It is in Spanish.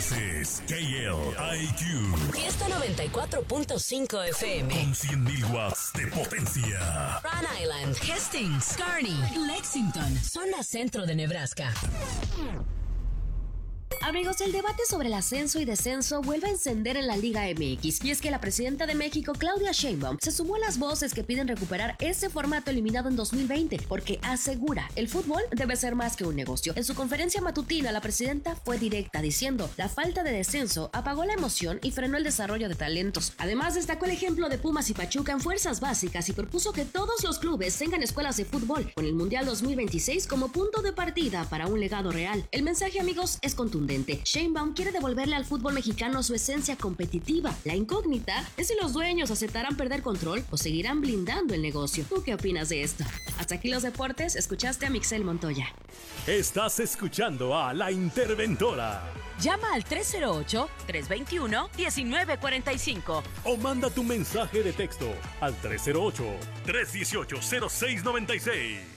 This is KLIQ. Fiesta 94.5 FM. Con 100.000 watts de potencia. Rhode Island, Hastings, Kearney, Lexington, zona centro de Nebraska. Amigos, el debate sobre el ascenso y descenso vuelve a encender en la Liga MX, y es que la presidenta de México, Claudia Sheinbaum, se sumó a las voces que piden recuperar ese formato eliminado en 2020, porque asegura, el fútbol debe ser más que un negocio. En su conferencia matutina, la presidenta fue directa, diciendo, la falta de descenso apagó la emoción y frenó el desarrollo de talentos. Además, destacó el ejemplo de Pumas y Pachuca en fuerzas básicas y propuso que todos los clubes tengan escuelas de fútbol, con el Mundial 2026 como punto de partida para un legado real. El mensaje, amigos, es contundente. Sheinbaum quiere devolverle al fútbol mexicano su esencia competitiva. La incógnita es si los dueños aceptarán perder control o seguirán blindando el negocio. ¿Tú qué opinas de esto? Hasta aquí los deportes. Escuchaste a Mixel Montoya. Estás escuchando a La Interventora. Llama al 308-321-1945 O manda tu mensaje de texto al 308-318-0696.